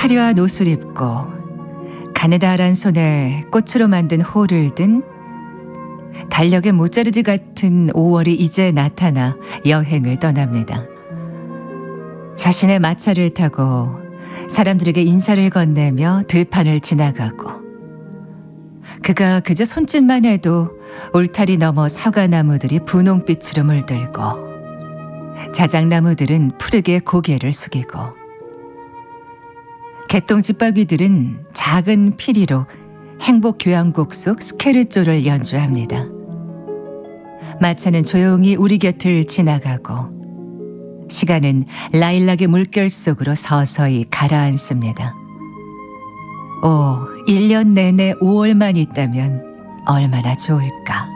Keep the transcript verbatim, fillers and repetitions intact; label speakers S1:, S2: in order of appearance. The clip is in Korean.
S1: 화려한 옷을 입고 가느다란 손에 꽃으로 만든 호를 든 달력의 모짜르트 같은 오월이 이제 나타나 여행을 떠납니다. 자신의 마차를 타고 사람들에게 인사를 건네며 들판을 지나가고, 그가 그저 손짓만 해도 울타리 너머 사과나무들이 분홍빛으로 물들고 자작나무들은 푸르게 고개를 숙이고 개똥집바퀴들은 작은 피리로 행복교향곡 속 스케르초를 연주합니다. 마차는 조용히 우리 곁을 지나가고 시간은 라일락의 물결 속으로 서서히 가라앉습니다. 오, 일 년 내내 오월만 있다면 얼마나 좋을까.